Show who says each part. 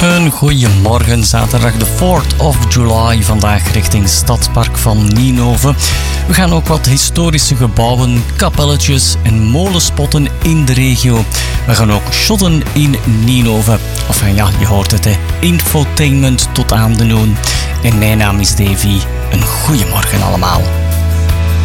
Speaker 1: Een goeiemorgen, zaterdag de 4th of July, vandaag richting Stadspark van Ninove. We gaan ook wat historische gebouwen, kapelletjes en molens spotten in de regio. We gaan ook shotten in Ninove. Of ja, je hoort het, hè. Infotainment tot aan de noon. En mijn naam is Davy. Een goeiemorgen allemaal.